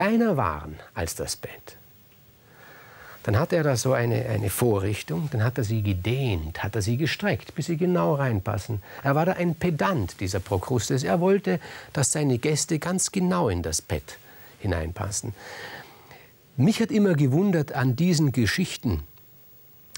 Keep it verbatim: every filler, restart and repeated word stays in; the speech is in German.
kleiner waren als das Bett, dann hatte er da so eine, eine Vorrichtung, dann hat er sie gedehnt, hat er sie gestreckt, bis sie genau reinpassen. Er war da ein Pedant, dieser Prokrustes. Er wollte, dass seine Gäste ganz genau in das Bett hineinpassen. Mich hat immer gewundert an diesen Geschichten,